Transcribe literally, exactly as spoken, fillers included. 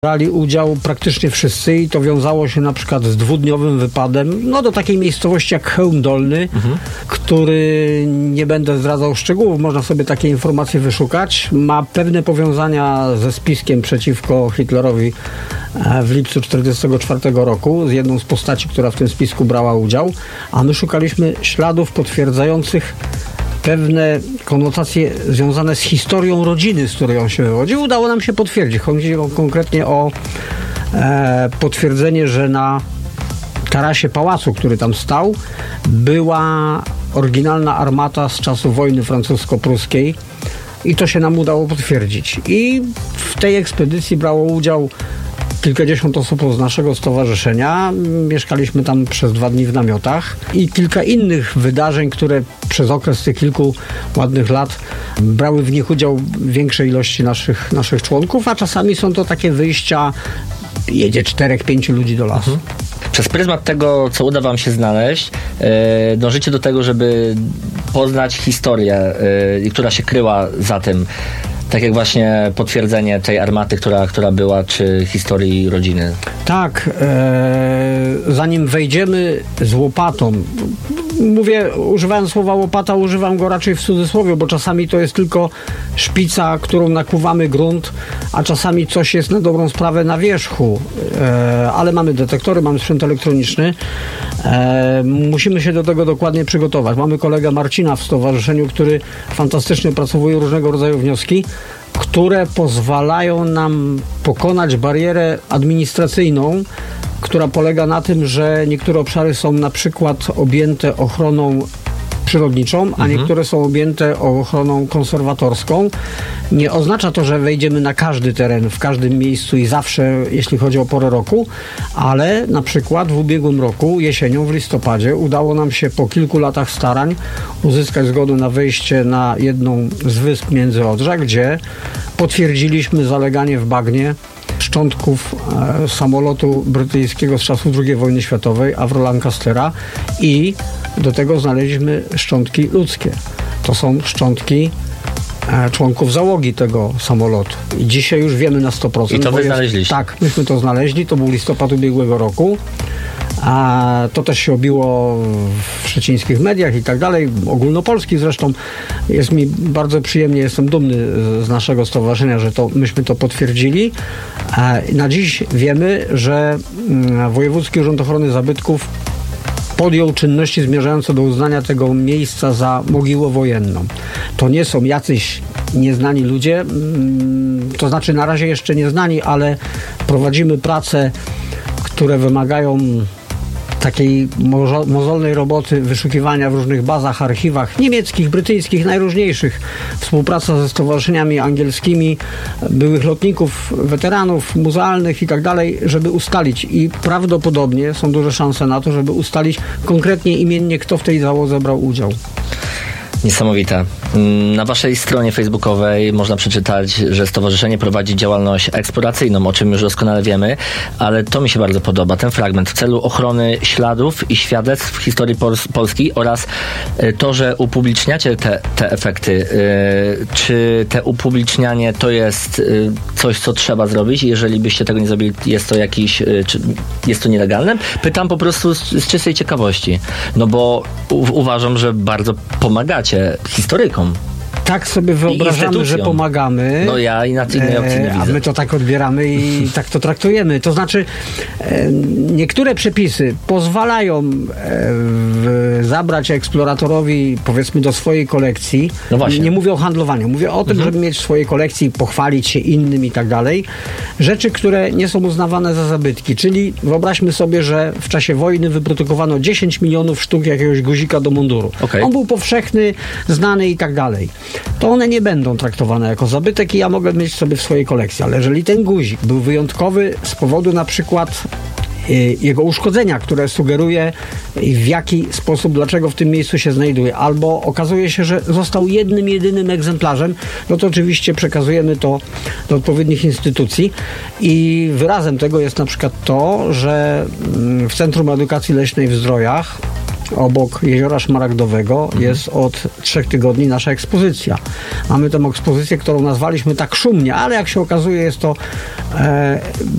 Brali udział praktycznie wszyscy i to wiązało się na przykład z dwudniowym wypadem no do takiej miejscowości jak Chełm Dolny, mhm. który, nie będę zdradzał szczegółów, można sobie takie informacje wyszukać, ma pewne powiązania ze spiskiem przeciwko Hitlerowi w lipcu czterdziestego czwartego roku z jedną z postaci, która w tym spisku brała udział, a my szukaliśmy śladów potwierdzających pewne konotacje związane z historią rodziny, z której on się wywodził. Udało nam się potwierdzić. Chodzi konkretnie o e, potwierdzenie, że na tarasie pałacu, który tam stał, była oryginalna armata z czasów wojny francusko-pruskiej i to się nam udało potwierdzić. I w tej ekspedycji brało udział kilkadziesiąt osób z naszego stowarzyszenia. Mieszkaliśmy tam przez dwa dni w namiotach i kilka innych wydarzeń, które przez okres tych kilku ładnych lat brały w nich udział większej ilości naszych, naszych członków, a czasami są to takie wyjścia, jedzie czterech, pięciu ludzi do lasu. Mhm. Przez pryzmat tego, co uda wam się znaleźć, yy, dążycie do tego, żeby poznać historię, yy, która się kryła za tym. Tak jak właśnie potwierdzenie tej armaty, która, która była, czy historii rodziny. Tak, e, zanim wejdziemy z łopatą, mówię, używając słowa łopata, używam go raczej w cudzysłowie, bo czasami to jest tylko szpica, którą nakłuwamy grunt, a czasami coś jest na dobrą sprawę na wierzchu. E, ale mamy detektory, mamy sprzęt elektroniczny. E, musimy się do tego dokładnie przygotować. Mamy kolegę Marcina w stowarzyszeniu, który fantastycznie opracowuje różnego rodzaju wnioski, które pozwalają nam pokonać barierę administracyjną, która polega na tym, że niektóre obszary są na przykład objęte ochroną przyrodniczą, a mhm. niektóre są objęte ochroną konserwatorską. Nie oznacza to, że wejdziemy na każdy teren, w każdym miejscu i zawsze, jeśli chodzi o porę roku, ale na przykład w ubiegłym roku, jesienią, w listopadzie, udało nam się po kilku latach starań uzyskać zgodę na wejście na jedną z wysp Międzyodrza, gdzie potwierdziliśmy zaleganie w bagnie szczątków e, samolotu brytyjskiego z czasów drugiej wojny światowej, Avro Lancastera, i do tego znaleźliśmy szczątki ludzkie. To są szczątki e, członków załogi tego samolotu. I dzisiaj już wiemy na sto procent. I to wy jest, znaleźliście? Tak, myśmy to znaleźli. To był listopad ubiegłego roku. A to też się obiło w szczecińskich mediach i tak dalej, ogólnopolskich zresztą. Jest mi bardzo przyjemnie, jestem dumny z naszego stowarzyszenia, że to myśmy to potwierdzili. Na dziś wiemy, że Wojewódzki Urząd Ochrony Zabytków podjął czynności zmierzające do uznania tego miejsca za mogiłę wojenną. To nie są jacyś nieznani ludzie, to znaczy na razie jeszcze nieznani, ale prowadzimy prace, które wymagają takiej mozo- mozolnej roboty, wyszukiwania w różnych bazach, archiwach niemieckich, brytyjskich, najróżniejszych. Współpraca ze stowarzyszeniami angielskimi, byłych lotników, weteranów muzealnych i tak dalej, żeby ustalić. I prawdopodobnie są duże szanse na to, żeby ustalić konkretnie imiennie, kto w tej załodze brał udział. Niesamowite. Na waszej stronie facebookowej można przeczytać, że stowarzyszenie prowadzi działalność eksploracyjną, o czym już doskonale wiemy, ale to mi się bardzo podoba, ten fragment, w celu ochrony śladów i świadectw w historii Pol- Polski oraz to, że upubliczniacie te, te efekty. Czy te upublicznianie to jest coś, co trzeba zrobić? Jeżeli byście tego nie zrobili, jest to jakiś, czy jest to nielegalne? Pytam po prostu z, z czystej ciekawości, no bo u- uważam, że bardzo pomagacie historykom. Tak sobie wyobrażamy, że pomagamy. No ja i na innej opcji nie widzę. A my to tak odbieramy i tak to traktujemy. To znaczy e, niektóre przepisy pozwalają e, w, zabrać eksploratorowi, powiedzmy, do swojej kolekcji. No właśnie. Nie mówię o handlowaniu. Mówię o tym, mhm. żeby mieć w swojej kolekcji, pochwalić się innym i tak dalej. Rzeczy, które nie są uznawane za zabytki. Czyli wyobraźmy sobie, że w czasie wojny wyprodukowano dziesięć milionów sztuk jakiegoś guzika do munduru. Okay. On był powszechny, znany i tak dalej. To one nie będą traktowane jako zabytek i ja mogę mieć sobie w swojej kolekcji. Ale jeżeli ten guzik był wyjątkowy z powodu na przykład y, jego uszkodzenia, które sugeruje w jaki sposób, dlaczego w tym miejscu się znajduje, albo okazuje się, że został jednym, jedynym egzemplarzem, no to oczywiście przekazujemy to do odpowiednich instytucji i wyrazem tego jest na przykład to, że w Centrum Edukacji Leśnej w Zdrojach obok Jeziora Szmaragdowego mhm. jest od trzech tygodni nasza ekspozycja. Mamy tę ekspozycję, którą nazwaliśmy tak szumnie, ale jak się okazuje jest to e,